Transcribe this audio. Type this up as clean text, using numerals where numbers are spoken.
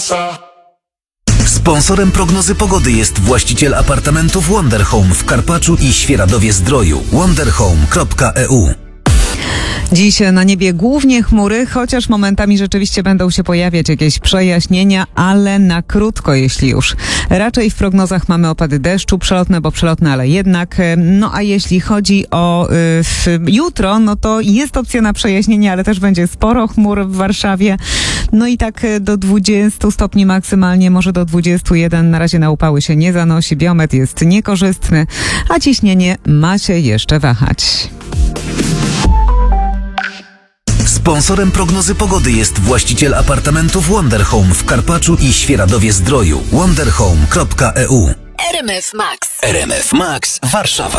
Sponsorem prognozy pogody jest właściciel apartamentów Wonder Home w Karpaczu i Świeradowie-Zdroju. wonderhome.eu. Dziś na niebie głównie chmury, chociaż momentami rzeczywiście będą się pojawiać jakieś przejaśnienia, ale na krótko, jeśli już. Raczej w prognozach mamy opady deszczu, przelotne, bo przelotne, ale jednak. No a jeśli chodzi o jutro, no to jest opcja na przejaśnienie, ale też będzie sporo chmur w Warszawie. No i tak do 20 stopni maksymalnie, może do 21. Na razie na upały się nie zanosi, biometr jest niekorzystny, a ciśnienie ma się jeszcze wahać. Sponsorem prognozy pogody jest właściciel apartamentów Wonder Home w Karpaczu i Świeradowie-Zdroju. wonderhome.eu. RMF Max. RMF Max Warszawa.